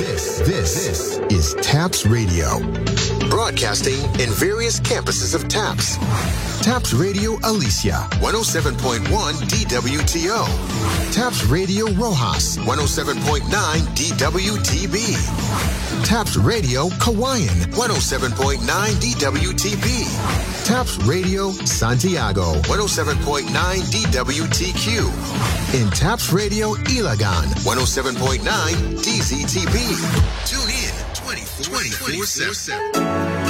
This is TAPS Radio, broadcasting in various campuses of TAPS. TAPS Radio Alicia, 107.1 DWTO. TAPS Radio Rojas, 107.9 DWTB. TAPS Radio Kawayan, 107.9 DWTB. TAPS Radio Santiago, 107.9 DWTQ. And TAPS Radio Ilagan, 107.9 DZTB. Tune in 24/7.